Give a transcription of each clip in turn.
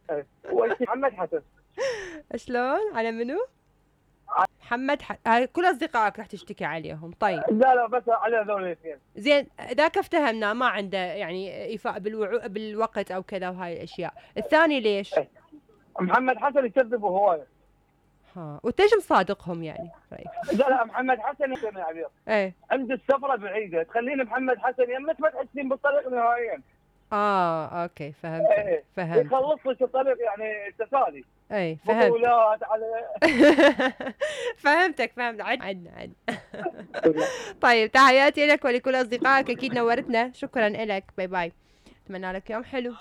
إيه. هو اسمه محمد حسن. شلون على منو؟ محمد هاي كل اصدقائك راح تشتكي عليهم. طيب لا لا، بس على هذول الاثنين. زين، ذاك افتهمنا ما عنده يعني ايفاء بالوقت او كذا وهاي الاشياء. الثاني ليش؟ إيه. محمد حسن يكذب هوايه. ها، وتيش مصادقهم يعني رايك؟ لا لا، محمد حسن يا عبير. ايه. عند السفره بعيده، تخليني محمد حسن يمك ما تحسين بالطريق نهائيا. اوكي فهمتك ايه، فهمتك. يخلص لك الطريق يعني تسالي. اي فهمت. بطولات على. فهمتك فهمت. عدنا. طيب تحياتي لك ولكل اصدقائك، اكيد نورتنا. شكرا لك، باي باي. اتمنى لك يوم حلو.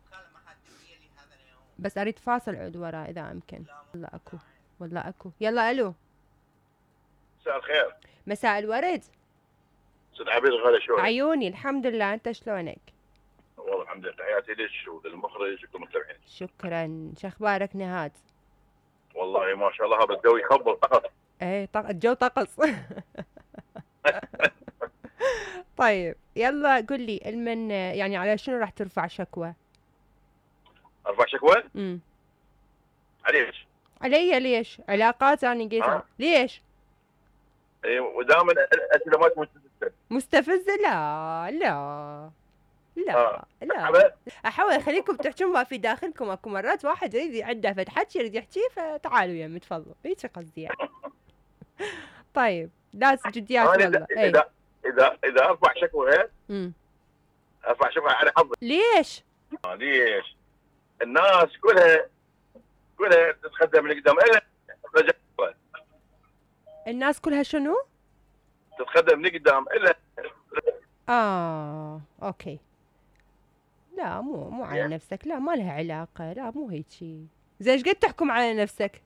بس اريد فاصل عود ورا اذا امكن. والله اكو. يلا الو. مساء الخير. مساء الورد. استاذ عبيد الغالي شلونك؟ عيوني الحمد لله، انت شلونك؟ والله الحمد لله، تحياتي لك وللمخرج وكل المستمعين. شكرا. شو اخبارك نهاد؟ والله ما شاء الله هذا الجو يخبل فقط. ايه الجو طقس. طيب يلا قل لي المن يعني على شنو راح ترفع شكوى؟ ارفع شكوى؟ عليش؟ علي ليش؟ علاقات انا قلت ليش؟ اي، ودائما الاسئله مالك مستفزه. مستفزة؟ لا لا لا لا. احاول اخليكم تحكون ما في داخلكم. اكو مرات واحد يريد عنده فد حكي يريد يحكيه، فتعالوا يمي تفضلوا. هيك قصدي يعني. طيب لازم جديات والله. اذا ارفع شكوى ارفع شكوى على حظي. ليش؟ ليش؟ الناس كلها تتخدم من قدام الا الناس كلها شنو؟ تتخدم من قدام الا. اوكي. لا مو على نفسك، لا ما لها علاقة، لا مو هيجي. زين ايش قد تحكم على نفسك؟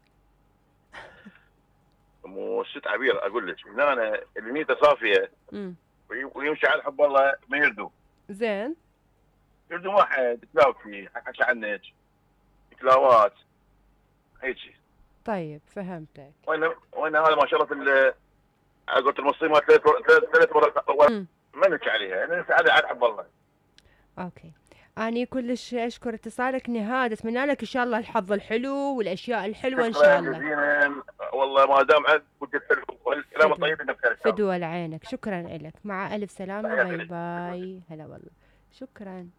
مو ست عبير اقول لك، من انا اللي نيته صافيه ويمشي على حب الله ما يردو. زين يردو واحد يتلاوى فيه، حكى عنك تلاوات هيجي. طيب فهمتك. وين هذا ما شاء الله في قلت المصيمات ثلاث مرات ما نحكي عليها، انا على حب الله. اوكي. أنا كلش أشكر اتصالك نهاد، أتمنى لك إن شاء الله الحظ الحلو والأشياء الحلوة إن شاء الله. والله ما دام عندك وجهة حلو والكلام الطيب نفسه. فدوى لعينك. شكرا لك، مع ألف سلامة. باي باي. هلا والله. شكرا.